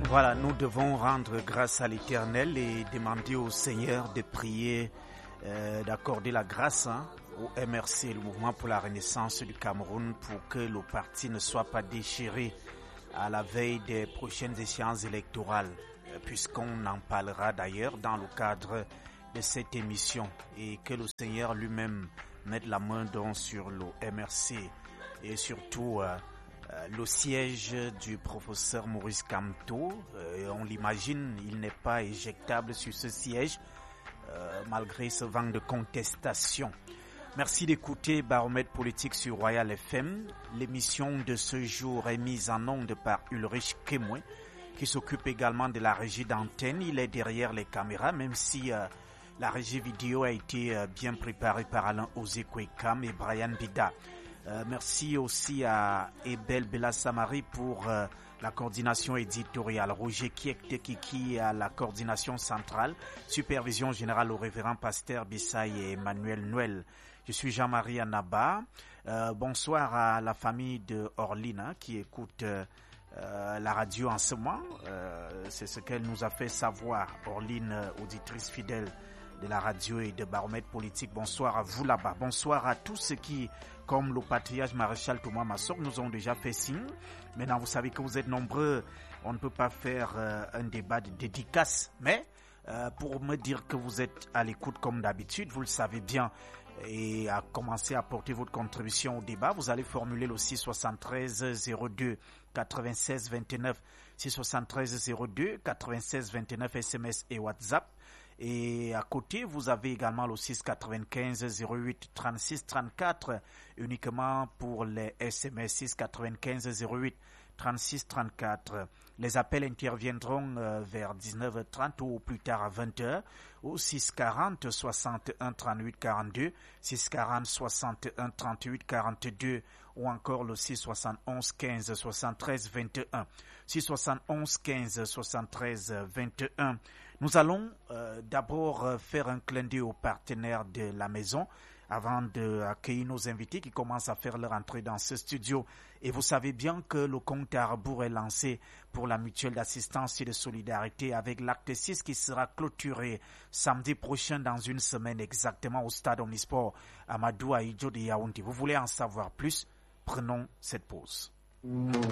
Voilà, nous devons rendre grâce à l'Éternel et demander au Seigneur de prier, d'accorder la grâce au MRC, le Mouvement pour la Renaissance du Cameroun, pour que le parti ne soit pas déchiré à la veille des prochaines échéances électorales, puisqu'on en parlera d'ailleurs dans le cadre de cette émission, et que le Seigneur lui-même mette la main sur le MRC et surtout le siège du professeur Maurice Kamto. On l'imagine, il n'est pas éjectable sur ce siège malgré ce vent de contestation. Merci d'écouter Baromètre politique sur Royal FM. L'émission de ce jour est mise en onde par Ulrich Kemoué, qui s'occupe également de la régie d'antenne. Il est derrière les caméras, même si la régie vidéo a été bien préparée par Alain Ozekwekam et Brian Bida. Merci aussi à Ebel Bella-Samari pour la coordination éditoriale, Roger Kiektekiki à la coordination centrale, supervision générale au révérend pasteur Bissaï et Emmanuel Noël. Je suis Jean-Marie Anaba. Bonsoir à la famille de Orline qui écoute la radio en ce moment. C'est ce qu'elle nous a fait savoir. Orline, auditrice fidèle de la radio et de Baromètre politique. Bonsoir à vous là-bas. Bonsoir à tous ceux qui, comme le patriarche maréchal Thomas Massok, nous ont déjà fait signe. Maintenant, vous savez que vous êtes nombreux. On ne peut pas faire un débat de dédicace. Mais pour me dire que vous êtes à l'écoute comme d'habitude, vous le savez bien, et à commencer à apporter votre contribution au débat, vous allez formuler le 673 02 96 29, 673 02 96 29 SMS et WhatsApp. Et à côté, vous avez également le 695 08 36 34 uniquement pour les SMS 695 08 36 34. Les appels interviendront vers 19h30 ou plus tard à 20h au 640 61 38 42, 640 61 38 42 ou encore le 671 15 73 21, 671 15 73 21. Nous allons d'abord faire un clin d'œil aux partenaires de la maison avant d'accueillir nos invités qui commencent à faire leur entrée dans ce studio. Et vous savez bien que le compte à rebours est lancé pour la mutuelle d'assistance et de solidarité avec l'acte 6 qui sera clôturé samedi prochain dans une semaine exactement au stade Omnisport Amadou Ahidjo de Yaoundé. Vous voulez en savoir plus? Prenons cette pause.